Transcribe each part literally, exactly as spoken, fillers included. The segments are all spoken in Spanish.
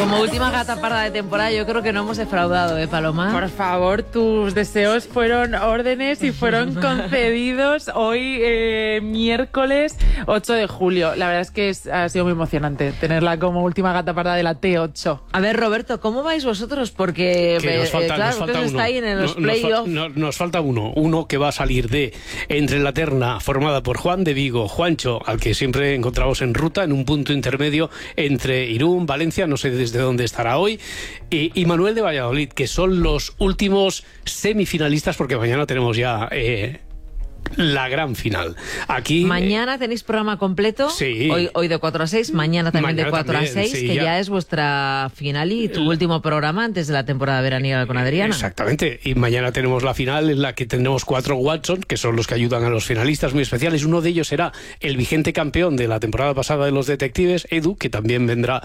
Como última gata parda de temporada, yo creo que no hemos defraudado, ¿eh, Paloma? Por favor, tus deseos fueron órdenes y fueron concedidos hoy, eh, miércoles ocho de julio. La verdad es que es, ha sido muy emocionante tenerla como última gata parda de la T ocho. A ver, Roberto, ¿cómo vais vosotros? Porque, que nos falta, eh, claro, nos falta uno uno. está ahí en los no, playoffs. Nos, nos falta uno, uno que va a salir de entre la terna formada por Juan de Vigo, Juancho, al que siempre encontramos en ruta, en un punto intermedio entre Irún, Valencia, no sé desde dónde estará hoy, y, y Manuel de Valladolid, que son los últimos semifinalistas, porque mañana tenemos ya eh, la gran final. Aquí Mañana eh, tenéis programa completo. Sí. Hoy, hoy de cuatro a seis, mañana también mañana de cuatro también, a seis, sí, que ya. ya es vuestra final y tu el... último programa antes de la temporada veraniega con Adriana. Exactamente. Y mañana tenemos la final en la que tendremos cuatro Watson, que son los que ayudan a los finalistas muy especiales. Uno de ellos será el vigente campeón de la temporada pasada de los detectives, Edu, que también vendrá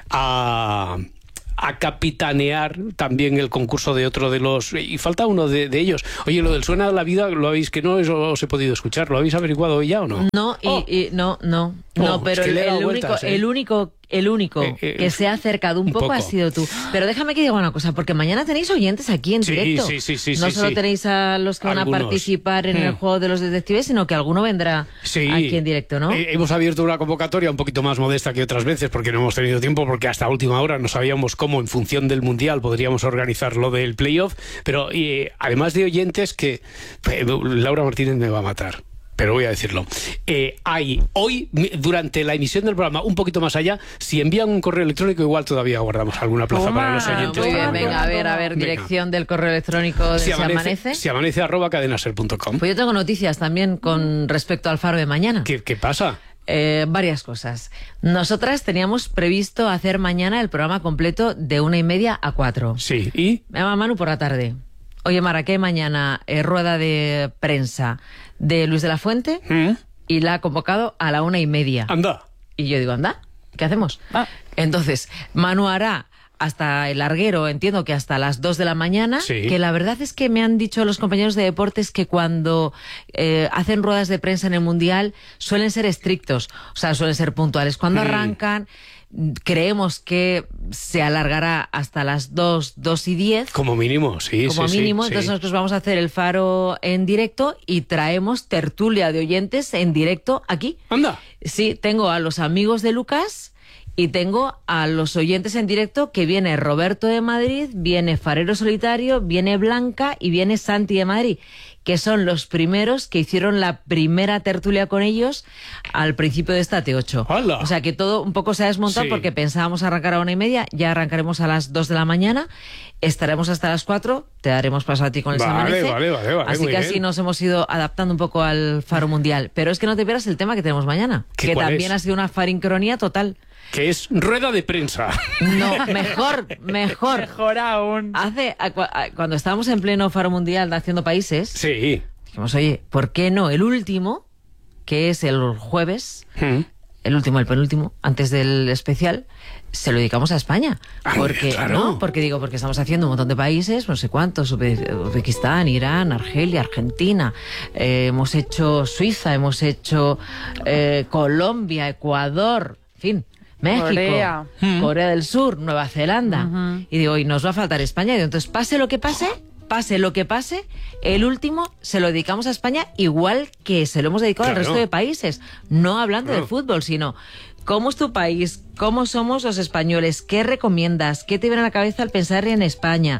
a... a capitanear también el concurso de otro de los... Y falta uno de, de ellos. Oye, lo del Suena la Vida, ¿lo habéis que no eso os he podido escuchar? ¿Lo habéis averiguado hoy ya o no? No, y, oh. y no, no. Oh, no, pero es que el, el, vueltas, único, ¿eh? el único... El único eh, eh, que se ha acercado un, un poco, poco ha sido tú. Pero déjame que diga una cosa, porque mañana tenéis oyentes aquí en sí, directo. Sí, sí, sí, no sí, solo sí. tenéis a los que Algunos. van a participar en hmm. el juego de los detectives, sino que alguno vendrá sí. aquí en directo, ¿no? Eh, hemos abierto una convocatoria un poquito más modesta que otras veces, porque no hemos tenido tiempo, porque hasta última hora no sabíamos cómo, en función del Mundial, podríamos organizar lo del playoff. Pero eh, además de oyentes que... Eh, Laura Martínez me va a matar. Pero voy a decirlo. Eh, hay hoy, durante la emisión del programa, un poquito más allá, si envían un correo electrónico, igual todavía guardamos alguna plaza Toma, para los oyentes. Muy bien, venga, a ver, a ver, dirección venga. del correo electrónico de Si Amanece. Si Amanece, si amanece arroba cadenaser punto com. Pues yo tengo noticias también con respecto al Faro de mañana. ¿Qué, qué pasa? Eh, varias cosas. Nosotras teníamos previsto hacer mañana el programa completo de una y media a cuatro. Sí, ¿y? Me llama Manu por la tarde. Oye, Mara, ¿qué mañana eh, rueda de prensa de Luis de la Fuente? ¿Mm? Y la ha convocado a la una y media. Anda. Y yo digo, anda, ¿qué hacemos? Ah. Entonces, Manu hará hasta el larguero, entiendo que hasta las dos de la mañana, sí. que la verdad es que me han dicho los compañeros de deportes que cuando eh, hacen ruedas de prensa en el Mundial suelen ser estrictos, o sea, suelen ser puntuales. Cuando mm. arrancan... Creemos que se alargará hasta las dos, dos y diez. Como mínimo, sí. Como sí, mínimo, sí, entonces sí. nosotros vamos a hacer el Faro en directo y traemos tertulia de oyentes en directo aquí. Anda. Sí, tengo a los amigos de Lucas y tengo a los oyentes en directo, que viene Roberto de Madrid, viene Farero Solitario, viene Blanca y viene Santi de Madrid, que son los primeros que hicieron la primera tertulia con ellos al principio de esta T ocho. ¡Hala! O sea que todo un poco se ha desmontado sí. porque pensábamos arrancar a una y media, ya arrancaremos a las dos de la mañana, estaremos hasta las cuatro, te daremos paso a ti con el vale, Amanece. Vale, vale, vale. Así muy que bien. así nos hemos ido adaptando un poco al Faro Mundial. Pero es que no te pierdas el tema que tenemos mañana, que también es? ha sido una farincronía total. Que es rueda de prensa. No, mejor, mejor. Mejor aún. Hace, a, a, cuando estábamos en pleno Faro Mundial haciendo países, sí. dijimos, oye, ¿por qué no el último, que es el jueves, ¿Mm? el último, el penúltimo, antes del especial, se lo dedicamos a España? Ay, porque, claro. ¿no? Porque digo, porque estamos haciendo un montón de países, no sé cuántos, Uzbekistán, Irán, Argelia, Argentina, eh, hemos hecho Suiza, hemos hecho eh, Colombia, Ecuador, en fin. México, Corea. Corea del Sur, Nueva Zelanda. Uh-huh. Y digo, y nos va a faltar España. Y digo, entonces, pase lo que pase, pase lo que pase, el último se lo dedicamos a España, igual que se lo hemos dedicado claro. al resto de países. No hablando claro. de fútbol, sino cómo es tu país, cómo somos los españoles, qué recomiendas, qué te viene a la cabeza al pensar en España,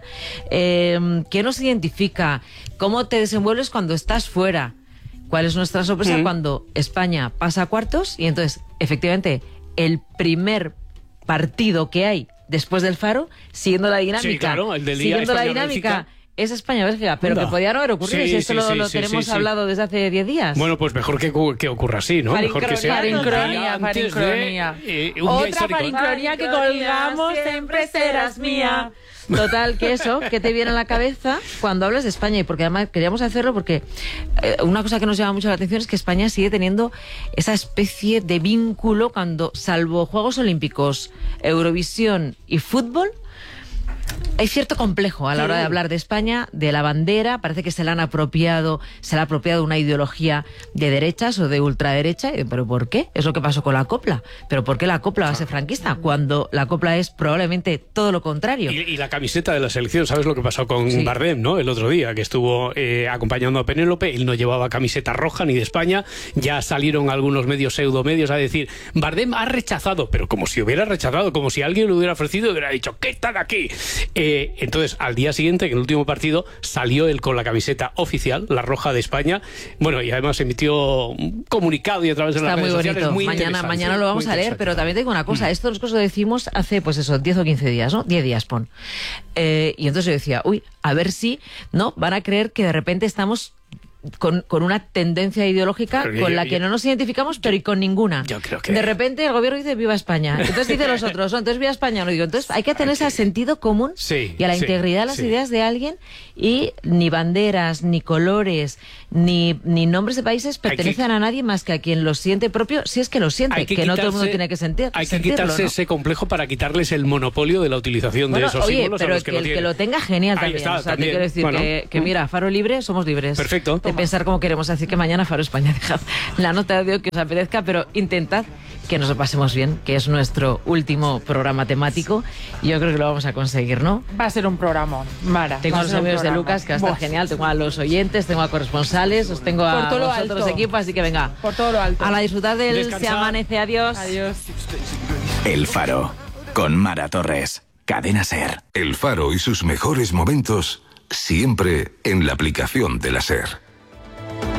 eh, qué nos identifica, cómo te desenvuelves cuando estás fuera, cuál es nuestra sorpresa uh-huh. cuando España pasa a cuartos. Y entonces, efectivamente, el primer partido que hay después del Faro, siguiendo la dinámica, sí, claro, el del día siguiendo la España, dinámica, Bélgica. Es España-Bélgica, pero Anda. que podía no haber ocurrido, sí, si esto sí, lo, sí, lo sí, tenemos sí, hablado sí. desde hace diez días. Bueno, pues mejor que, que ocurra así, ¿no? Mejor que sea farincronía, farincronía. Eh, un Otra farincronía que colgamos, siempre serás mía. Total, que eso, que te viene a la cabeza cuando hablas de España. Y porque además queríamos hacerlo porque eh, una cosa que nos llama mucho la atención es que España sigue teniendo esa especie de vínculo cuando, salvo Juegos Olímpicos, Eurovisión y fútbol, hay cierto complejo a la hora de hablar de España, de la bandera. Parece que se la han apropiado, se le ha apropiado una ideología de derechas o de ultraderecha. ¿Pero por qué? Es lo que pasó con la copla. ¿Pero por qué la copla va a ser franquista? Cuando la copla es probablemente todo lo contrario. Y, y la camiseta de la selección, ¿sabes lo que pasó con sí. Bardem, ¿no? El otro día, que estuvo eh, acompañando a Penélope, él no llevaba camiseta roja ni de España. Ya salieron algunos medios pseudomedios a decir, Bardem ha rechazado, pero como si hubiera rechazado, como si alguien lo hubiera ofrecido y hubiera dicho, ¿qué están aquí? Eh, entonces, al día siguiente, en el último partido, salió él con la camiseta oficial, la roja de España. Bueno, y además emitió un comunicado y a través de Está las redes muy sociales. bonito. Muy mañana, mañana lo vamos a leer, pero también tengo una cosa. Mm. Esto nosotros lo decimos hace, pues eso, diez o quince días, ¿no? diez días, pon. Eh, y entonces yo decía, uy, a ver si, ¿no? Van a creer que de repente estamos Con, con una tendencia ideológica pero con yo, la yo, que no nos identificamos, pero y con ninguna. Yo creo que... De repente el gobierno dice viva España. Entonces dicen los otros, no, entonces viva España. No digo, entonces hay que atenerse al sentido común sí, y a la sí, integridad de las sí. ideas de alguien, y ni banderas, ni colores, ni, ni nombres de países pertenecen que, a nadie más que a quien lo siente propio, si es que lo siente, que, que no todo el mundo tiene que sentir. Hay que sentirlo, quitarse ¿no? ese complejo para quitarles el monopolio de la utilización bueno, de esos oye, símbolos pero a los que, que no el tienen. que lo tenga, genial Ahí también. está, o sea, también. te quiero decir Bueno, que, que mira, Faro Libre, somos libres. Perfecto. De pensar como queremos. Así que mañana Faro España, dejad la nota de audio que os apetezca, pero intentad que nos lo pasemos bien, que es nuestro último programa temático, y yo creo que lo vamos a conseguir, ¿no? Va a ser un programa, Mara. Tengo a los amigos de Lucas, que va a estar Buah. genial, tengo a los oyentes, tengo a corresponsales, os tengo a Por todo lo vosotros alto. equipos, así que venga. Por todo lo alto. A la disfrutar del Descansad. Se Amanece. Adiós. Adiós. El Faro, con Mara Torres, Cadena SER. El Faro y sus mejores momentos siempre en la aplicación de la SER.